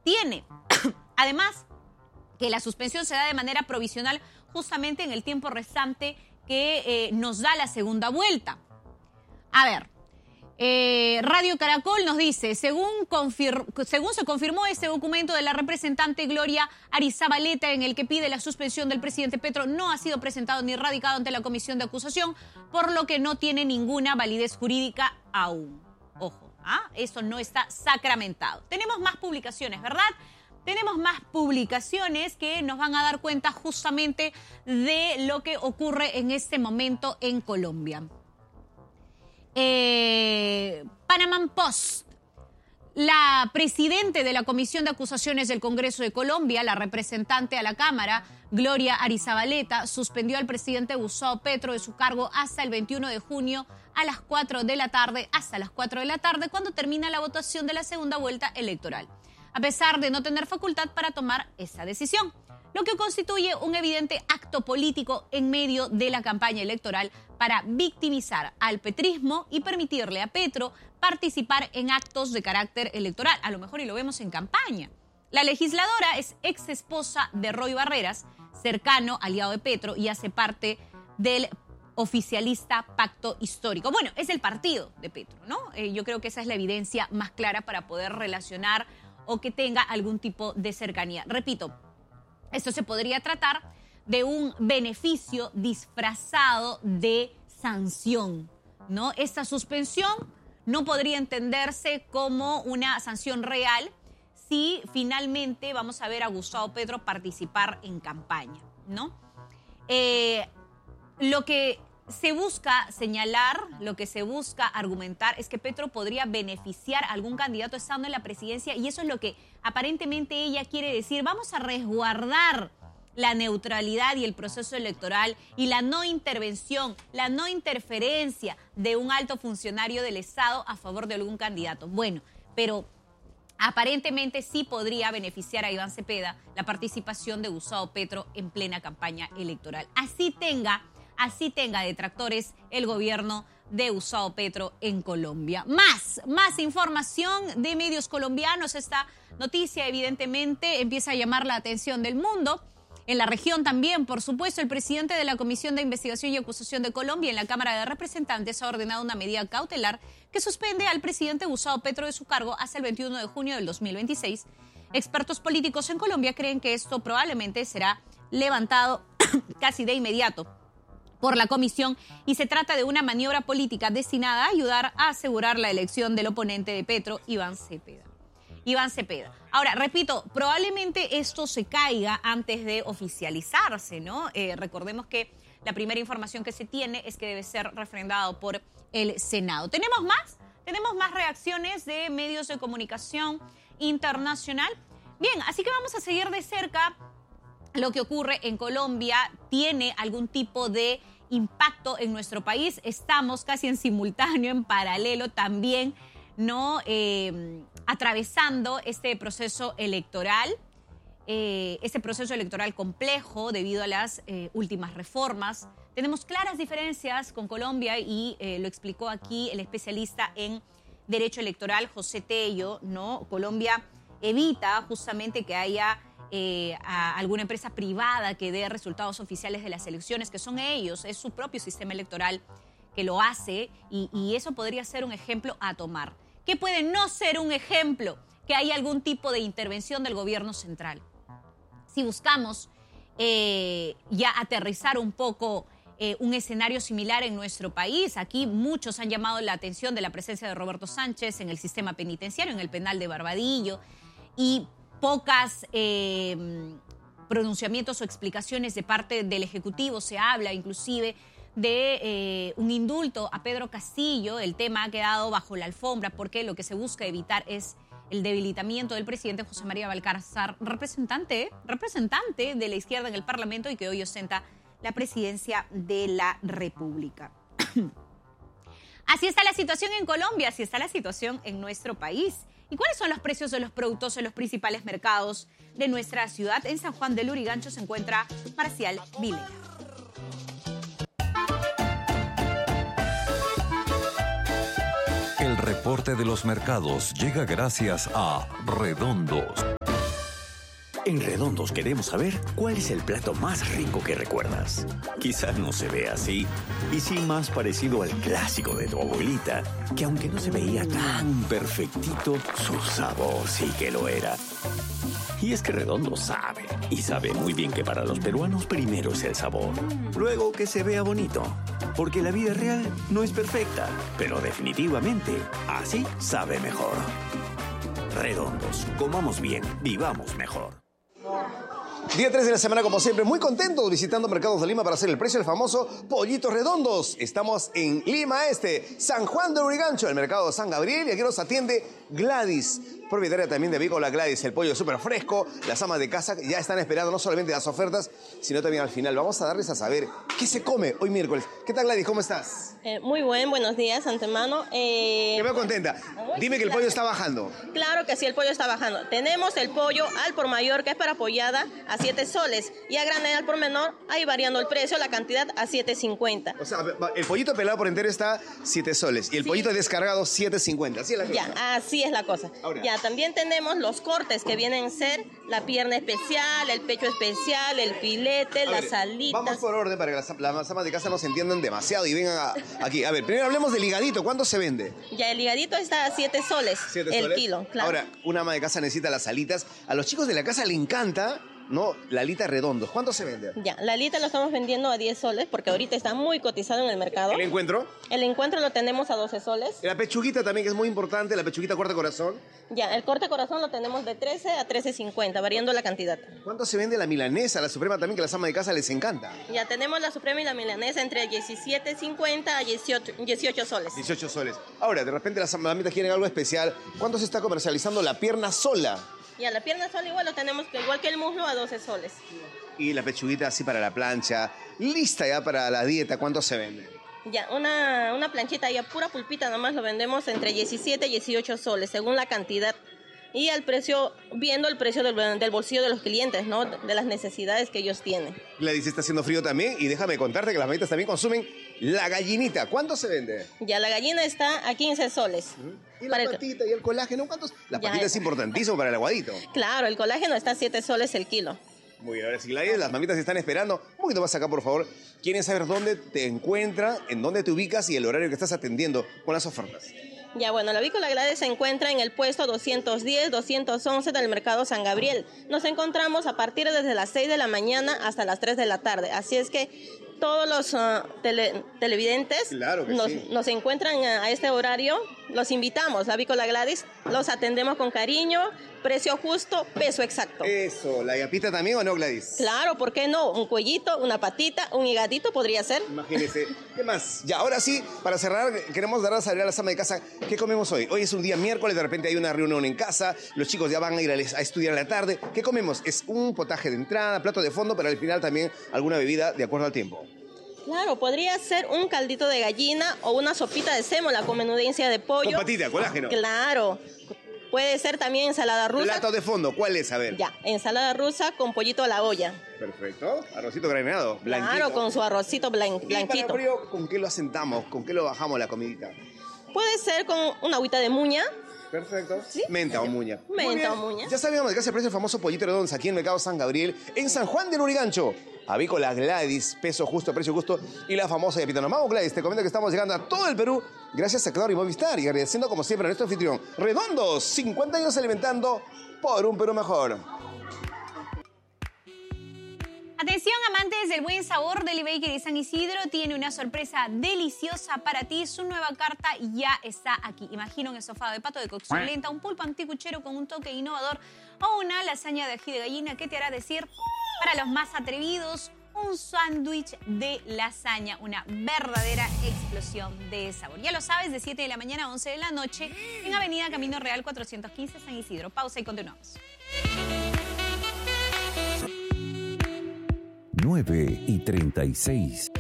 tiene. Además, que la suspensión se da de manera provisional justamente en el tiempo restante que nos da la segunda vuelta. A ver, Radio Caracol nos dice, según se confirmó este documento de la representante Gloria Arizabaleta en el que pide la suspensión del presidente Petro, no ha sido presentado ni radicado ante la comisión de acusación, por lo que no tiene ninguna validez jurídica aún. Ojo, eso no está sacramentado. Tenemos más publicaciones, ¿verdad? Tenemos más publicaciones que nos van a dar cuenta justamente de lo que ocurre en este momento en Colombia. Panama Post. La presidente de la Comisión de Acusaciones del Congreso de Colombia, la representante a la Cámara, Gloria Arizabaleta, suspendió al presidente Gustavo Petro de su cargo hasta el 21 de junio a las 4 de la tarde, hasta las 4 de la tarde, cuando termina la votación de la segunda vuelta electoral, a pesar de no tener facultad para tomar esa decisión, lo que constituye un evidente acto político en medio de la campaña electoral para victimizar al petrismo y permitirle a Petro participar en actos de carácter electoral. A lo mejor y lo vemos en campaña. La legisladora es ex esposa de Roy Barreras, cercano aliado de Petro, y hace parte del oficialista Pacto Histórico. Bueno, es el partido de Petro, ¿no? Yo creo que esa es la evidencia más clara para poder relacionar o que tenga algún tipo de cercanía. Repito, esto se podría tratar de un beneficio disfrazado de sanción, ¿no? Esta suspensión no podría entenderse como una sanción real si finalmente vamos a ver a Gustavo Petro participar en campaña, ¿no? Lo que se busca señalar, lo que se busca argumentar es que Petro podría beneficiar a algún candidato estando en la presidencia, y eso es lo que aparentemente ella quiere decir. Vamos a resguardar la neutralidad y el proceso electoral y la no intervención, la no interferencia de un alto funcionario del Estado a favor de algún candidato. Bueno, pero aparentemente sí podría beneficiar a Iván Cepeda la participación de Gustavo Petro en plena campaña electoral. Así tenga detractores el gobierno de Gustavo Petro en Colombia. Más información de medios colombianos. Esta noticia evidentemente empieza a llamar la atención del mundo. En la región también, por supuesto, el presidente de la Comisión de Investigación y Acusación de Colombia en la Cámara de Representantes ha ordenado una medida cautelar que suspende al presidente Gustavo Petro de su cargo hasta el 21 de junio del 2026. Expertos políticos en Colombia creen que esto probablemente será levantado casi de inmediato por la comisión, y se trata de una maniobra política destinada a ayudar a asegurar la elección del oponente de Petro, Iván Cepeda. Ahora, repito, probablemente esto se caiga antes de oficializarse, ¿no? Recordemos que la primera información que se tiene es que debe ser refrendado por el Senado. ¿Tenemos más reacciones de medios de comunicación internacional? Bien, así que vamos a seguir de cerca lo que ocurre en Colombia. ¿Tiene algún tipo de impacto en nuestro país? Estamos casi en simultáneo, en paralelo también, ¿no? Atravesando este proceso electoral complejo debido a las últimas reformas. Tenemos claras diferencias con Colombia y lo explicó aquí el especialista en Derecho Electoral, José Tello, ¿no? Colombia evita justamente que haya a alguna empresa privada que dé resultados oficiales de las elecciones, que son ellos, es su propio sistema electoral que lo hace, y eso podría ser un ejemplo a tomar. ¿Qué puede no ser un ejemplo? Que haya algún tipo de intervención del gobierno central. Si buscamos ya aterrizar un poco un escenario similar en nuestro país, aquí muchos han llamado la atención de la presencia de Roberto Sánchez en el sistema penitenciario, en el penal de Barbadillo, y pocas pronunciamientos o explicaciones de parte del Ejecutivo. Se habla inclusive de un indulto a Pedro Castillo. El tema ha quedado bajo la alfombra porque lo que se busca evitar es el debilitamiento del presidente José María Valcárcel, representante de la izquierda en el Parlamento y que hoy ostenta la presidencia de la República. Así está la situación en Colombia, así está la situación en nuestro país. ¿Y cuáles son los precios de los productos en los principales mercados de nuestra ciudad? En San Juan del Lurigancho se encuentra Marcial Vilena. El reporte de los mercados llega gracias a Redondos, En Redondos queremos saber cuál es el plato más rico que recuerdas. Quizás no se ve así, y sí más parecido al clásico de tu abuelita, que aunque no se veía tan perfectito, su sabor sí que lo era. Y es que Redondo sabe, y sabe muy bien que para los peruanos primero es el sabor, luego que se vea bonito, porque la vida real no es perfecta, pero definitivamente así sabe mejor. Redondos, comamos bien, vivamos mejor. Día 3 de la semana, como siempre, muy contentos visitando Mercados de Lima para hacer el precio del famoso Pollitos Redondos. Estamos en Lima San Juan de Lurigancho, el mercado San Gabriel, y aquí nos atiende Gladys, propietaria también de Avícola Gladys. El pollo súper fresco, las amas de casa ya están esperando no solamente las ofertas, sino también al final. Vamos a darles a saber qué se come hoy miércoles. ¿Qué tal, Gladys? ¿Cómo estás? Muy bien, buenos días, antemano. Me veo contenta. Dime que el pollo está bajando. Claro que sí, el pollo está bajando. Tenemos el pollo al por mayor, que es para pollada, a 7 soles. Y a granel al por menor, ahí variando el precio, la cantidad a 7.50. O sea, el pollito pelado por entero está 7 soles. Y el pollito descargado, 7.50. ¿Así es la cosa? Ya, así es la cosa. Ahora. Ya, también tenemos los cortes que vienen a ser la pierna especial, el pecho especial, el filete, las alitas. Vamos por orden para que las amas de casa no se entiendan demasiado y vengan aquí. A ver, primero hablemos del higadito. ¿Cuánto se vende? Ya, el higadito está a 7 soles. 7 el soles. kilo, claro. Ahora, una ama de casa necesita las alitas. A los chicos de la casa le encanta, ¿no? La alita redondos. ¿Cuánto se vende? Ya, la alita lo estamos vendiendo a 10 soles porque ahorita está muy cotizado en el mercado. ¿El encuentro? El encuentro lo tenemos a 12 soles. La pechuguita también, que es muy importante, la pechuguita corta corazón. Ya, el corte corazón lo tenemos de 13 a 13.50, variando la cantidad. ¿Cuánto se vende la milanesa, la suprema también, que a las amas de casa les encanta? Ya tenemos la suprema y la milanesa entre 17.50 a 18 soles. 18 soles. Ahora, de repente las mamitas quieren algo especial. ¿Cuánto se está comercializando la pierna sola? Ya, la pierna sola igual lo tenemos igual que el muslo a 12 soles. Y la pechuguita así para la plancha, lista ya para la dieta. ¿Cuánto se vende? Ya, una planchita ya pura pulpita nomás lo vendemos entre 17 y 18 soles, según la cantidad. Y al precio, viendo el precio del bolsillo de los clientes, ¿no? De las necesidades que ellos tienen. Gladys, está haciendo frío también y déjame contarte que las mamitas también consumen la gallinita. ¿Cuánto se vende? Ya, la gallina está a 15 soles. ¿Y la patita y el colágeno? ¿Cuántos? La patita es importantísimo para el aguadito. Claro, el colágeno está a 7 soles el kilo. Muy bien, ahora sí, Gladys, las mamitas están esperando. Un poquito más acá, por favor. Quieren saber dónde te encuentra, en dónde te ubicas y el horario que estás atendiendo con las ofertas. Ya, bueno, la Avícola Gladys se encuentra en el puesto 210-211 del Mercado San Gabriel. Nos encontramos a partir desde las 6 de la mañana hasta las 3 de la tarde. Así es que todos los televidentes claro que nos encuentran a este horario. Los invitamos, la Avícola Gladys. Los atendemos con cariño, precio justo, peso exacto. Eso, ¿la yapita también o no, Gladys? Claro, ¿por qué no? Un cuellito, una patita, un higadito podría ser. Imagínese. ¿Qué más? Ya, ahora sí, para cerrar, queremos dar a saber a la ama de casa qué comemos hoy. Hoy es un día miércoles, de repente hay una reunión en casa, los chicos ya van a ir a estudiar a la tarde. ¿Qué comemos? Es un potaje de entrada, plato de fondo, pero al final también alguna bebida de acuerdo al tiempo. Claro, podría ser un caldito de gallina o una sopita de sémola con menudencia de pollo. Con patita, colágeno. Claro. Puede ser también ensalada rusa. Plato de fondo, ¿cuál es? A ver. Ya, ensalada rusa con pollito a la olla. Perfecto. Arrocito graneado, blanquito. Claro, con su arrocito blanquito. Y para frío, ¿con qué lo asentamos? ¿Con qué lo bajamos la comidita? Puede ser con una agüita de muña. Perfecto. ¿Sí? Menta o muña. Menta o muña. Ya sabíamos que hace el precio del famoso pollito redondo aquí en el Mercado San Gabriel, en San Juan de Lurigancho. Avícola Gladys, peso justo, precio justo, y la famosa yapita. Nos vamos, Gladys, te comento que estamos llegando a todo el Perú gracias a Claro y Movistar y agradeciendo como siempre a nuestro anfitrión Redondos, 50 años alimentando por un Perú mejor. Atención, amantes del buen sabor, Deli Bakery de San Isidro tiene una sorpresa deliciosa para ti. Su nueva carta ya está aquí. Imagina un estofado de pato de cocción lenta, un pulpo anticuchero con un toque innovador o una lasaña de ají de gallina que te hará decir, para los más atrevidos, un sándwich de lasaña, una verdadera explosión de sabor. Ya lo sabes, de 7 de la mañana a 11 de la noche en Avenida Camino Real 415 San Isidro. Pausa y continuamos. 9:36.